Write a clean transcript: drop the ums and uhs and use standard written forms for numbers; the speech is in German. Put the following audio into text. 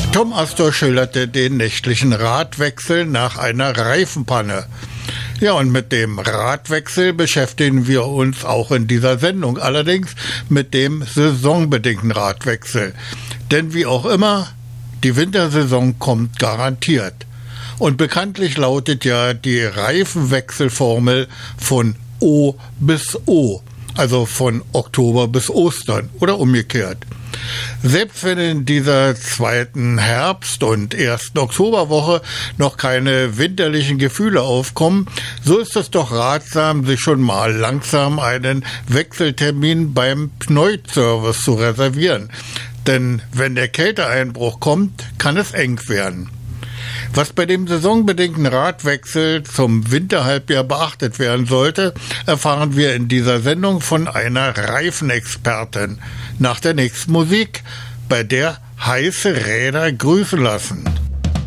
Tom Astor schilderte den nächtlichen Radwechsel nach einer Reifenpanne. Ja, und mit dem Radwechsel beschäftigen wir uns auch in dieser Sendung, allerdings mit dem saisonbedingten Radwechsel. Denn wie auch immer, die Wintersaison kommt garantiert. Und bekanntlich lautet ja die Reifenwechselformel von O bis O, also von Oktober bis Ostern oder umgekehrt. Selbst wenn in dieser zweiten Herbst- und ersten Oktoberwoche noch keine winterlichen Gefühle aufkommen, so ist es doch ratsam, sich schon mal langsam einen Wechseltermin beim Pneut-Service zu reservieren. Denn wenn der Kälteeinbruch kommt, kann es eng werden. Was bei dem saisonbedingten Radwechsel zum Winterhalbjahr beachtet werden sollte, erfahren wir in dieser Sendung von einer Reifenexpertin. Nach der nächsten Musik, bei der heiße Räder grüßen lassen.